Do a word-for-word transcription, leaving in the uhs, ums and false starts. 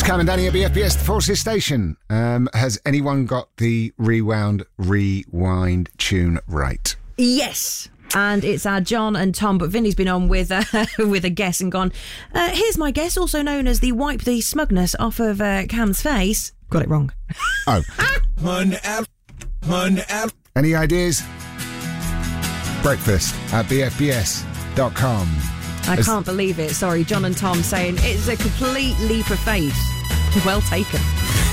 Cam and Danny at B F B S, the Forces Station. Um, has anyone got the Rewound Rewind tune right? Yes. And it's our John and Tom, but Vinny's been on with uh, with a guess and gone, uh, here's my guess, also known as the wipe the smugness off of uh, Cam's face. Got it wrong. Oh. Any ideas? Breakfast at b f b s dot com. I As- can't believe it. Sorry, John and Tom saying it's a complete leap of faith. Well taken.